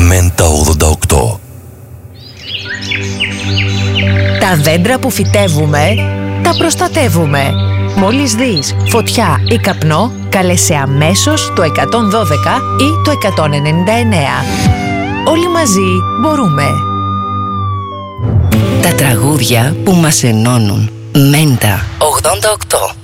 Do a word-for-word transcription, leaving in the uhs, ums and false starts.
Μέντα ογδόντα οκτώ. Τα δέντρα που φυτεύουμε, τα προστατεύουμε. Μόλις δεις φωτιά ή καπνό, κάλεσε αμέσως το εκατόν δώδεκα ή το εκατόν ενενήντα εννέα. Όλοι μαζί μπορούμε. Τα τραγούδια που μας ενώνουν. Μέντα ογδόντα οκτώ.